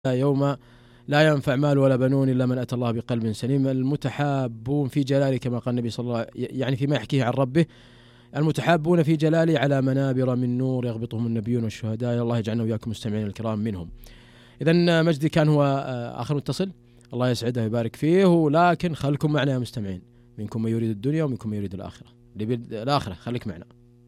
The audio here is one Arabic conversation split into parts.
يوم لا ينفع مال ولا بنون إلا من أتى الله بقلب سليم. المتحابون في جلاله كما قال النبي صلى الله عليه وسلم، يعني فيما يحكيه عن ربه، المتحابون في جلاله على منابر من نور يغبطهم النبيون والشهداء. الله يجعلنا وإياكم مستمعين الكرام منهم. إذن مجدي كان هو آخر متصل، الله يسعده ويبارك فيه. ولكن خلكم معنا يا مستمعين، منكم من يريد الدنيا ومنكم من يريد الآخرة. الآخرة خليك معنا.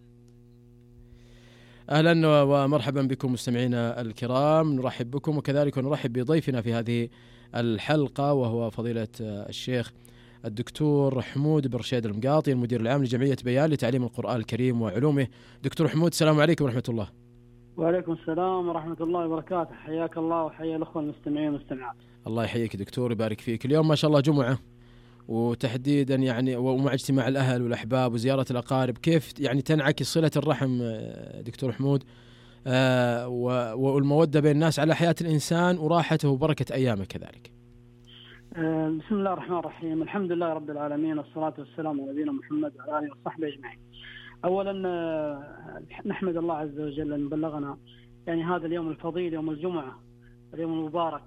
أهلا ومرحبا بكم مستمعينا الكرام، نرحب بكم وكذلك نرحب بضيفنا في هذه الحلقة، وهو فضيلة الشيخ الدكتور حمود بن رشيد المقاطي، المدير العام لجمعية بيان لتعليم القرآن الكريم وعلومه. دكتور حمود، السلام عليكم ورحمة الله. وعليكم السلام ورحمة الله وبركاته، حياك الله وحيا الأخوة المستمعين والمستمعات. الله يحييك دكتور ويبارك فيك. اليوم ما شاء الله جمعة، وتحديدا يعني ومع اجتماع الأهل والأحباب وزيارة الأقارب، كيف يعني تنعكس صلة الرحم دكتور حمود والمودة بين الناس على حياة الإنسان وراحته وبركة أيامه كذلك؟ بسم الله الرحمن الرحيم، الحمد لله رب العالمين، والصلاة والسلام على نبينا محمد وعلى آله وصحبه أجمعين. أولا نحمد الله عز وجل أن بلغنا يعني هذا اليوم الفضيل، يوم الجمعة، اليوم المبارك.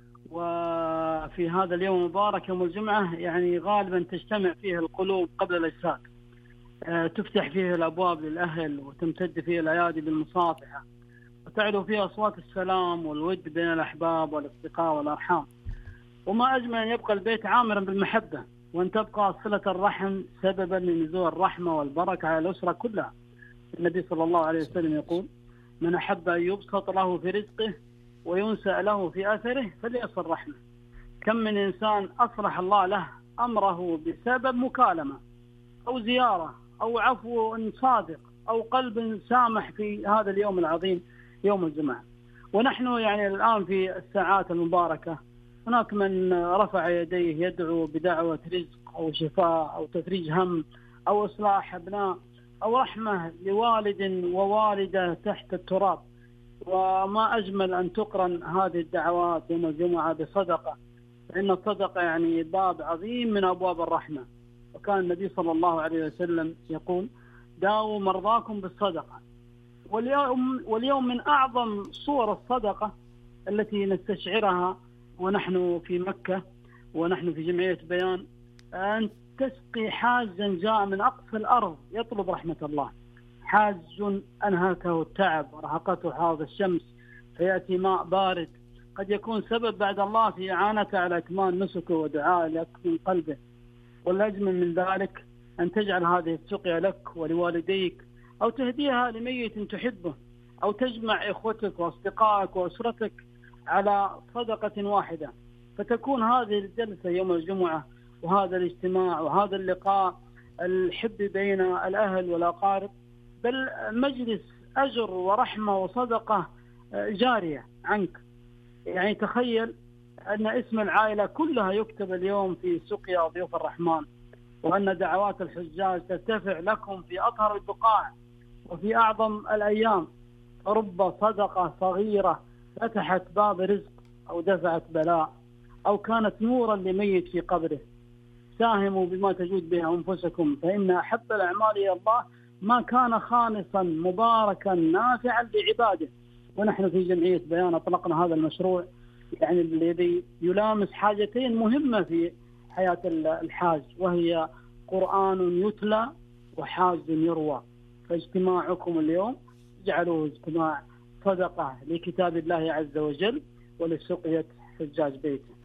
وفي هذا اليوم المبارك يوم الجمعة يعني غالبا تجتمع فيه القلوب قبل الأجساد، تفتح فيه الأبواب للأهل، وتمتد فيه الأيادي بالمصافحة، وتعلو فيه أصوات السلام والود بين الأحباب والأصدقاء والأرحام. وما أجمل أن يبقى البيت عامرا بالمحبة، وأن تبقى صلة الرحم سببا لنزول الرحمة والبركة على الأسرة كلها. النبي صلى الله عليه وسلم يقول: من أحب أن يبسط له في رزقه وينسأ له في أثره فليصل رحمه. كم من إنسان أصلح الله له أمره بسبب مكالمة أو زيارة أو عفو صادق أو قلب سامح في هذا اليوم العظيم يوم الجمعة. ونحن يعني الآن في الساعات المباركة هناك من رفع يديه يدعو بدعوة رزق أو شفاء أو تفريج هم أو إصلاح أبناء أو رحمة لوالد ووالدة تحت التراب. وما أجمل أن تقرن هذه الدعوات يوم الجمعة بصدقة، فإن الصدقة يعني باب عظيم من أبواب الرحمة. وكان النبي صلى الله عليه وسلم يقول: داووا مرضاكم بالصدقة. واليوم من أعظم صور الصدقة التي نستشعرها ونحن في مكة ونحن في جمعية بيان، أن تسقي حاجا جاء من أقصى الأرض يطلب رحمة الله، حاج أنهكه التعب ورهقته حاض الشمس، فيأتي ماء بارد قد يكون سبب بعد الله في إعانته على إكمال نسكه ودعاء لك من قلبه. والأجمل من ذلك أن تجعل هذه السقيا لك ولوالديك، أو تهديها لميت تحبه، أو تجمع إخوتك وأصدقائك وأسرتك على صدقة واحدة، فتكون هذه الجلسة يوم الجمعة وهذا الاجتماع وهذا اللقاء الحب بين الأهل والأقارب بل مجلس أجر ورحمة وصدقة جارية عنك. يعني تخيل أن اسم العائلة كلها يكتب اليوم في سقيا ضيوف الرحمن، وأن دعوات الحجاج ترتفع لكم في أطهر البقاع وفي أعظم الأيام. رب صدقة صغيرة فتحت باب رزق أو دفعت بلاء أو كانت نورا لميت في قبره. ساهموا بما تجود به أنفسكم، فإن أحب الأعمال إلى الله ما كان خالصا مباركا نافعا لعباده. ونحن في جمعية بيان أطلقنا هذا المشروع يعني الذي يلامس حاجتين مهمة في حياة الحاج، وهي قرآن يتلى وحاج يروى. فاجتماعكم اليوم جعلوه اجتماع صدقة لكتاب الله عز وجل ولسقية حجاج بيته.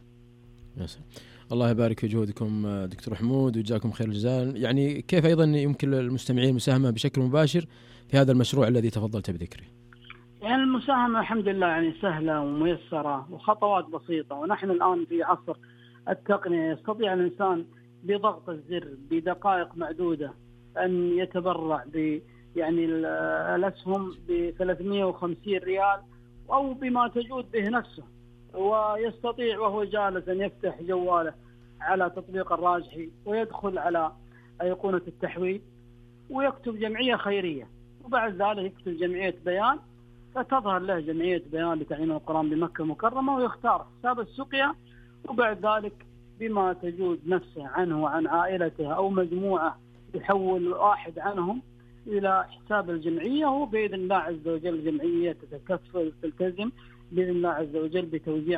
الله يبارك في جهودكم دكتور حمود ويجزاكم خير الجزاء. يعني كيف أيضا يمكن للمستمعين المساهمة بشكل مباشر في هذا المشروع الذي تفضلت بذكره؟ يعني المساهمة الحمد لله يعني سهلة وميسرة وخطوات بسيطة. ونحن الآن في عصر التقنية، يستطيع الإنسان بضغط الزر بدقائق معدودة أن يتبرع يعني الأسهم ب350 ريال أو بما تجود به نفسه، ويستطيع وهو جالس أن يفتح جواله على تطبيق الراجحي ويدخل على أيقونة التحويل ويكتب جمعية خيرية، وبعد ذلك يكتب جمعية بيان، فتظهر له جمعية بيان لتعليم القرآن بمكة المكرمة، ويختار حساب السقيا، وبعد ذلك بما تجود نفسه عنه وعن عائلته أو مجموعة يحول واحد عنهم إلى حساب الجمعية، وبإذن الله عز وجل الجمعية تتكفل تلتزم بإذن الله عز وجل بتوزيع